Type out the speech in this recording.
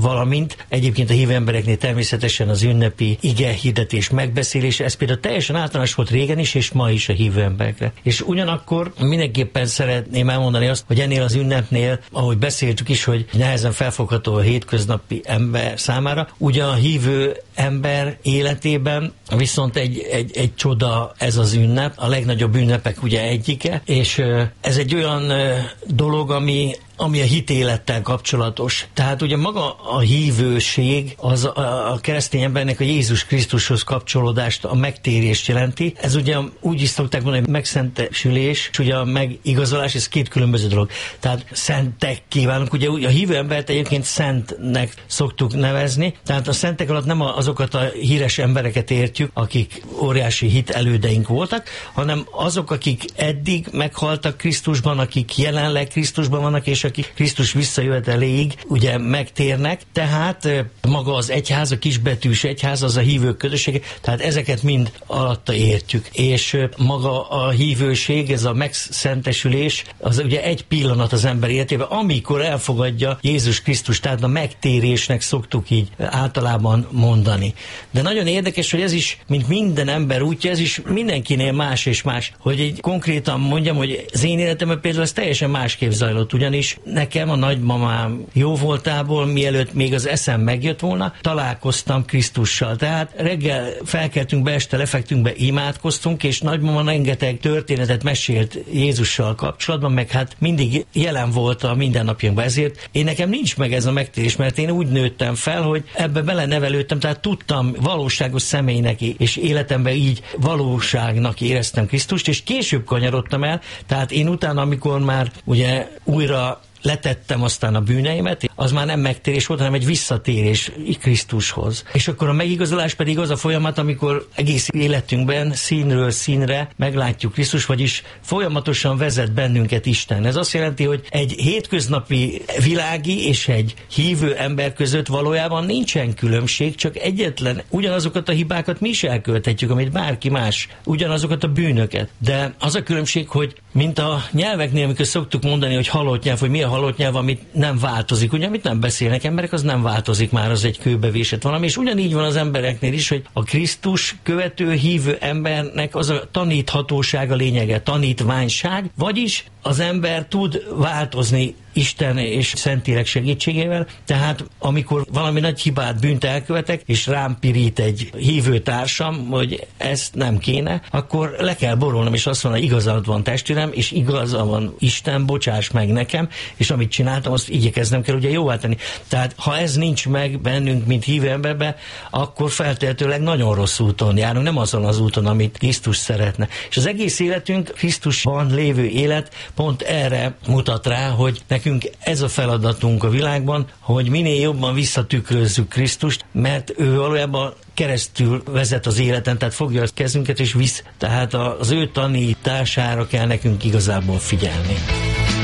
valamint egyébként a hívő embereknél természetesen az ünnepi ige hirdetés megbeszélése, ez például teljesen általános volt régen is, és ma is a hívő emberekre. És ugyanakkor mindenképpen szeretném elmondani azt, hogy ennél az ünnepnél, ahogy beszéltük is, hogy nehezen felfogható a hétköznapi ember számára, ugye a hívő ember életében viszont egy csoda ez az ünnep, a legnagyobb ünnepek ugye egyike, és ez egy olyan dolog, ami a hitélettel kapcsolatos. Tehát ugye maga a hívőség az a keresztény embernek a Jézus Krisztushoz kapcsolódást, a megtérést jelenti. Ez ugye úgy is szokták mondani, hogy megszentesülés, és ugye a megigazolás, ez két különböző dolog. Tehát szentek kívánunk, ugye a hívő embert egyébként szentnek szoktuk nevezni, tehát a szentek alatt nem azokat a híres embereket értjük, akik óriási hit elődeink voltak, hanem azok, akik eddig meghaltak Krisztusban, akik jelenleg Krisztusban vannak, és akik Krisztus visszajöveteléig ugye megtérnek, tehát maga az egyház, a kisbetűs egyház, az a hívők közössége, tehát ezeket mind alatta értjük. És maga a hívőség, ez a megszentesülés, az ugye egy pillanat az ember életében, amikor elfogadja Jézus Krisztus, tehát a megtérésnek szoktuk így általában mondani. De nagyon érdekes, hogy ez is, mint minden ember útja, ez is mindenkinél más és más. Hogy egy konkrétan mondjam, hogy az én életemben például ez teljesen másképp zajlott, ugyanis nekem a nagymamám jó voltából, mielőtt még az eszem megjött volna, találkoztam Krisztussal. Tehát reggel felkeltünk be, este lefektünk be, imádkoztunk, és nagymama rengeteg történetet mesélt Jézussal kapcsolatban, meg hát mindig jelen volt a mindennapjainkban. Ezért nekem nincs meg ez a megtérés, mert én úgy nőttem fel, hogy ebbe belenevelődtem, tehát tudtam valóságos személynek, és életemben így valóságnak éreztem Krisztust, és később kanyarodtam el, tehát én utána, amikor már ugye újra letettem aztán a bűneimet, az már nem megtérés volt, hanem egy visszatérés Krisztushoz. És akkor a megigazolás pedig az a folyamat, amikor egész életünkben színről színre meglátjuk Krisztus, vagyis folyamatosan vezet bennünket Isten. Ez azt jelenti, hogy egy hétköznapi világi és egy hívő ember között valójában nincsen különbség, csak egyetlen ugyanazokat a hibákat mi is elkövethetjük, amit bárki más, ugyanazokat a bűnöket. De az a különbség, hogy mint a nyelveknél, amikor szoktuk mondani, hogy halott nyelv, hogy mi a halott nyelv, amit nem változik, ugye, amit nem beszélnek emberek, az nem változik már, az egy kőbevésett valami, és ugyanígy van az embereknél is, hogy a Krisztus követő hívő embernek az a taníthatóság a lényege, tanítványság, vagyis az ember tud változni Isten és Szentlélek segítségével, tehát amikor valami nagy hibát, bűnt elkövetek, és rám pirít egy hívő társam, hogy ezt nem kéne, akkor le kell borolnom, és azt mondom, hogy igazad van testvérem, és igaza van Isten, bocsáss meg nekem, és amit csináltam, azt igyekeznem kell ugye jóvá tenni. Tehát ha ez nincs meg bennünk, mint hívő emberben, akkor feltétlenül nagyon rossz úton járunk, nem azon az úton, amit Krisztus szeretne. És az egész életünk, Krisztusban lévő élet pont erre mutat rá, hogy nekünk ez a feladatunk a világban, hogy minél jobban visszatükrözzük Krisztust, mert ő valójában keresztül vezet az életen, tehát fogja a kezünket és visz. Tehát az ő tanítására kell nekünk igazából figyelni.